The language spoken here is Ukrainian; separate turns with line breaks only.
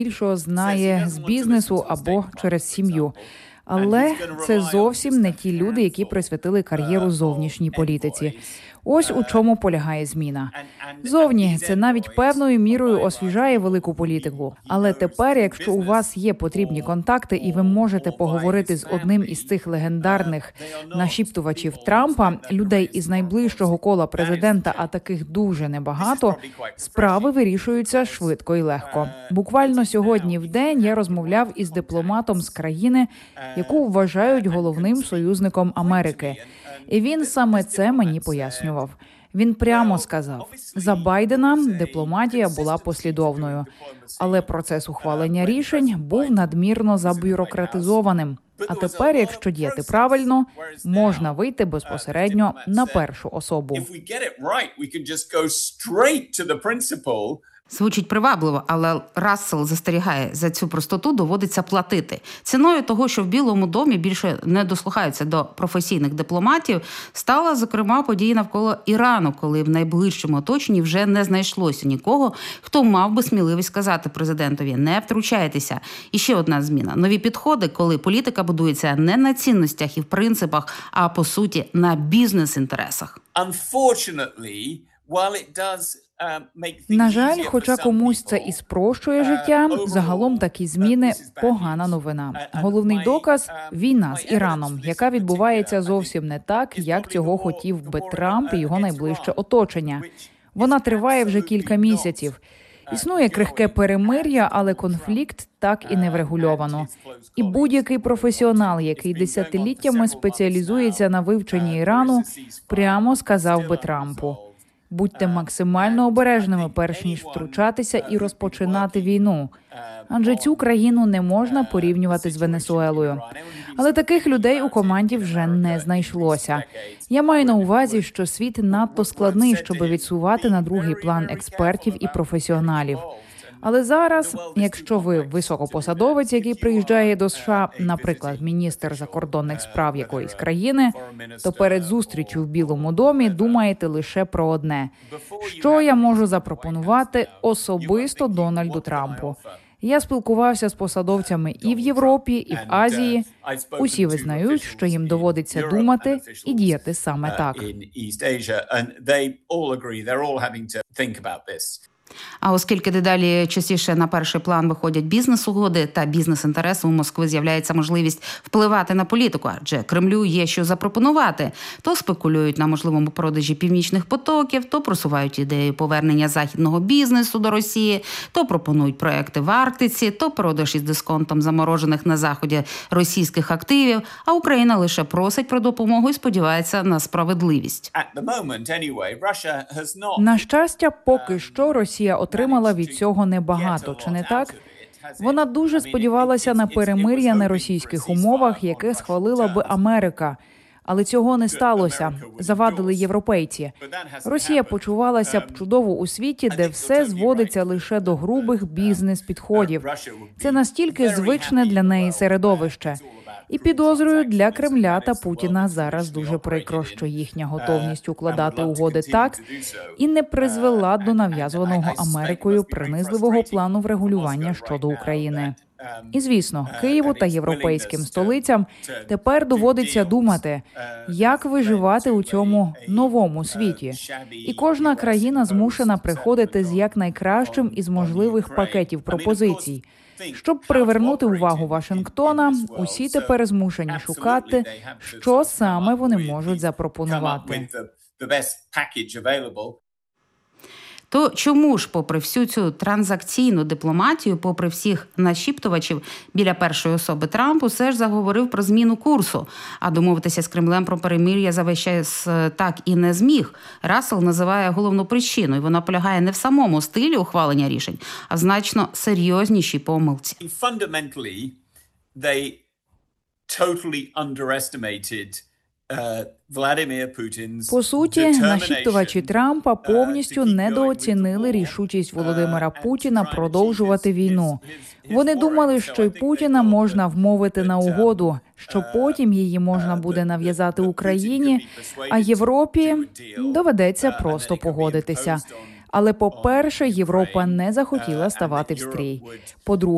більшого знає з бізнесу або через сім'ю. Але це зовсім не ті люди, які присвятили кар'єру зовнішній політиці. Ось у чому полягає зміна. Зовні це навіть певною мірою освіжає велику політику. Але тепер, якщо у вас є потрібні контакти і ви можете поговорити з одним із цих легендарних нашіптувачів Трампа, людей із найближчого кола президента, а таких дуже небагато, справи вирішуються швидко і легко. Буквально сьогодні в день я розмовляв із дипломатом з країни, яку вважають головним союзником Америки. І він саме це мені пояснював. Він прямо сказав, за Байдена дипломатія була послідовною, але процес ухвалення рішень був надмірно забюрократизованим. А тепер, якщо діяти правильно, можна вийти безпосередньо на першу особу.
Звучить привабливо, але Рассел застерігає, за цю простоту доводиться платити. Ціною того, що в Білому домі більше не дослухаються до професійних дипломатів, стала, зокрема, подія навколо Ірану, коли в найближчому оточенні вже не знайшлося нікого, хто мав би сміливість сказати президентові «не втручайтеся». І ще одна зміна – нові підходи, коли політика будується не на цінностях і в принципах, а, по суті, на бізнес-інтересах.
На жаль, хоча комусь це і спрощує життя, загалом такі зміни – погана новина. Головний доказ – війна з Іраном, яка відбувається зовсім не так, як цього хотів би Трамп і його найближче оточення. Вона триває вже кілька місяців. Існує крихке перемир'я, але конфлікт так і не врегульовано. І будь-який професіонал, який десятиліттями спеціалізується на вивченні Ірану, прямо сказав би Трампу: будьте максимально обережними, перш ніж втручатися і розпочинати війну. Адже цю країну не можна порівнювати з Венесуелою. Але таких людей у команді вже не знайшлося. Я маю на увазі, що світ надто складний, щоб відсувати на другий план експертів і професіоналів. Але зараз, якщо ви високопосадовець, який приїжджає до США, наприклад, міністр закордонних справ якоїсь країни, то перед зустрічю в Білому домі думаєте лише про одне – що я можу запропонувати особисто Дональду Трампу. Я спілкувався з посадовцями і в Європі, і в Азії. Усі визнають, що їм доводиться думати і діяти саме так.
А оскільки дедалі частіше на перший план виходять бізнес-угоди та бізнес-інтереси, у Москви з'являється можливість впливати на політику, адже Кремлю є що запропонувати. То спекулюють на можливому продажі північних потоків, то просувають ідею повернення західного бізнесу до Росії, то пропонують проекти в Арктиці, то продаж із дисконтом заморожених на Заході російських активів, а Україна лише просить про допомогу і сподівається на справедливість.
На щастя, поки що Росія отримала від цього небагато, чи не так? Вона дуже сподівалася на перемир'я на російських умовах, яке схвалила би Америка. Але цього не сталося. Завадили європейці. Росія почувалася б чудово у світі, де все зводиться лише до грубих бізнес-підходів. Це настільки звичне для неї середовище. І підозрюю, для Кремля та Путіна зараз дуже прикро, що їхня готовність укладати угоди так і не призвела до нав'язуваного Америкою принизливого плану врегулювання щодо України. І, звісно, Києву та європейським столицям тепер доводиться думати, як виживати у цьому новому світі. І кожна країна змушена приходити з якнайкращим із можливих пакетів пропозицій. Щоб привернути увагу Вашингтона, усі тепер змушені шукати, що саме вони можуть запропонувати.
То чому ж, попри всю цю транзакційну дипломатію, попри всіх нашіптувачів біля першої особи Трампу, все ж заговорив про зміну курсу, а домовитися з Кремлем про перемир'я за весь час так і не зміг. Рассел називає головну причину, і вона полягає не в самому стилі ухвалення рішень, а в значно серйознішій помилці.
По суті, нашіптувачі Трампа повністю недооцінили рішучість Володимира Путіна продовжувати війну. Вони думали, що й Путіна можна вмовити на угоду, що потім її можна буде нав'язати Україні, а Європі доведеться просто погодитися. Але, по-перше, Європа не захотіла ставати в стрій. По-друге,